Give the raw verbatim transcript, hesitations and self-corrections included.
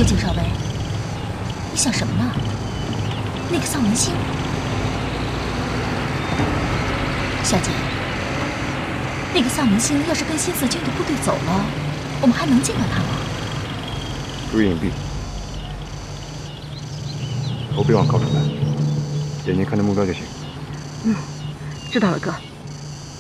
薛景少尉，你想什么呢？那个丧门星，小姐，那个丧门星要是跟新四军的部队走了，我们还能见到他吗？ 注意隐蔽，头别往靠上来，眼睛看着目标就行。 嗯，知道了，哥。